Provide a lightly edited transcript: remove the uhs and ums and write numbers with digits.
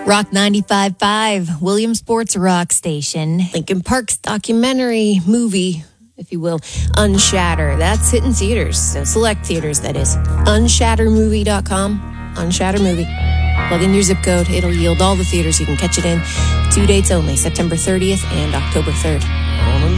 Rock 95.5, Williamsport's rock station. Linkin Park's documentary movie, if you will, Unshatter. That's hitting theaters, so select theaters, that is. Unshattermovie.com, Unshatter Movie. Plug in your zip code. It'll yield all the theaters you can catch it in. 2 dates only, September 30th and October 3rd.